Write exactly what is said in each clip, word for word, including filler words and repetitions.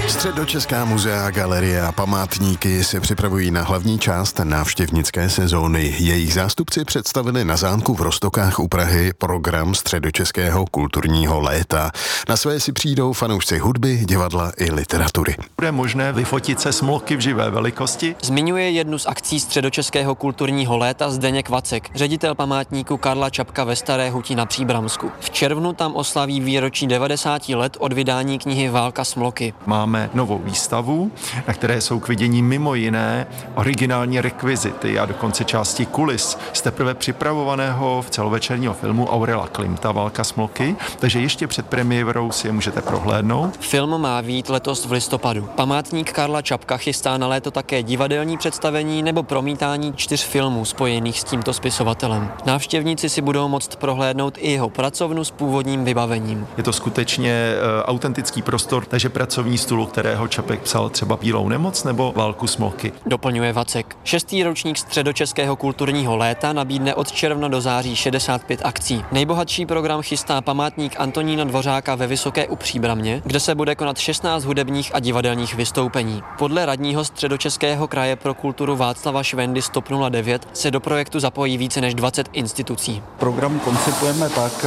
Středočeská muzea, galerie a památníky se připravují na hlavní část návštěvnické sezóny. Jejich zástupci představili na zámku v Roztokách u Prahy program Středočeského kulturního léta. Na své si přijdou fanoušci hudby, divadla i literatury. Bude možné vyfotit se smloky v živé velikosti. Zmiňuje jednu z akcí Středočeského kulturního léta Zdeněk Vacek, ředitel památníku Karla Čapka ve Staré Huti na Příbramsku. V červnu tam oslaví výročí devadesát let od vydání knihy Válka smloky. Máme novou výstavu, na které jsou k vidění mimo jiné originální rekvizity a dokonce části kulis z teprve připravovaného v celovečerního filmu Aurela Klimta Válka smloky, takže ještě před premiérou si je můžete prohlédnout. Film má vyjít letos v listopadu. Památník Karla Čapka chystá na léto také divadelní představení nebo promítání čtyř filmů spojených s tímto spisovatelem. Návštěvníci si budou moct prohlédnout i jeho pracovnu s původním vybavením. Je to skutečně uh, autentický prostor, takže pracovní stůl, kterého Čapek psal třeba Bílou nemoc nebo Válku smloky. Doplňuje Vacek. Šestý ročník Středočeského kulturního léta nabídne od června do září šedesát pět akcí. Nejbohatší program chystá památník Antonína Dvořáka ve Vysoké u Příbramě, kde se bude konat šestnáct hudebních a divadelních vystoupení. Podle radního Středočeského kraje pro kulturu Václava Švendy z TOP nula devět se do projektu zapojí více než dvacet institucí. Program koncipujeme tak,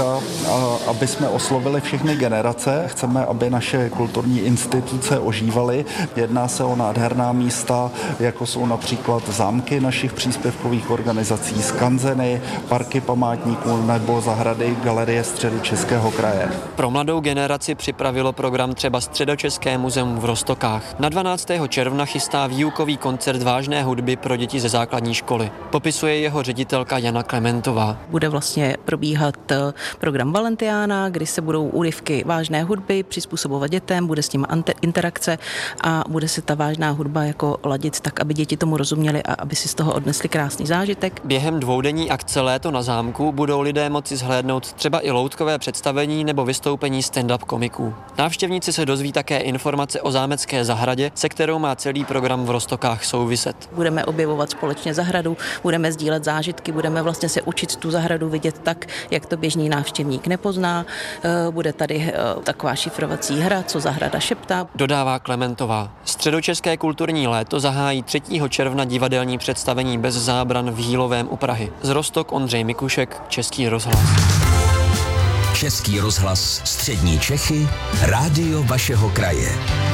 aby jsme oslovili všechny generace. Chceme, aby naše kulturní instituce ožívaly. Jedná se o nádherná místa, jako jsou například zámky našich příspěvkových organizací, skanzeny, parky památníků nebo zahrady Galerie Středočeského kraje. Pro mladou generaci připravilo program třeba Středočeské muzeum v Roztokách. Na dvanáctého června chystá výukový koncert vážné hudby pro děti ze základní školy. Popisuje jeho ředitelka Jana Klementová. Bude vlastně probíhat program Valentiána, kdy se budou úryvky vážné hudby přizpůsobovat dětem, bude s tím interakce a bude se ta vážná hudba jako ladit tak, aby děti tomu rozuměly a aby si z toho odnesli krásný zážitek. Během dvoudenní akce Léto na zámku budou lidé moci zhlédnout třeba i loutkové představení nebo vystoupení stand-up komiků. Návštěvníci se dozví také informace o zámecké zahradě, se kterou má celý program v Roztokách souviset. Budeme objevovat společně zahradu, budeme sdílet zážitky, budeme vlastně se učit tu zahradu vidět tak, jak to běžný návštěvník nepozná. Bude tady taková šifrovací hra, co zahrada šeptá. Dodává Klementová. Středočeské kulturní léto zahájí třetího června divadelní představení Bez zábran v Jílovém u Prahy. Z Roztok Ondřej Mikušek, Český rozhlas. Český rozhlas Střední Čechy, rádio vašeho kraje.